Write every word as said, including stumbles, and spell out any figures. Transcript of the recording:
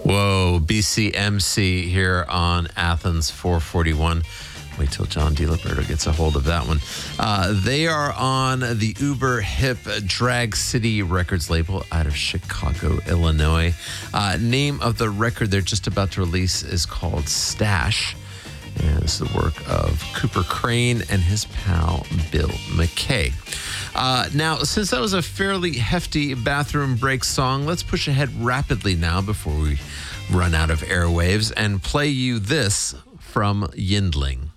Whoa, B C M C here on Athens four forty-one. Wait till John DiLiberto gets a hold of that one. Uh, they are on the uber hip Drag City Records label out of Chicago, Illinois. Uh, name of the record they're just about to release is called Stash. And this is the work of Cooper Crane and his pal Bill McKay. Uh, now, since that was a fairly hefty bathroom break song, let's push ahead rapidly now before we run out of airwaves and play you this from Yindling.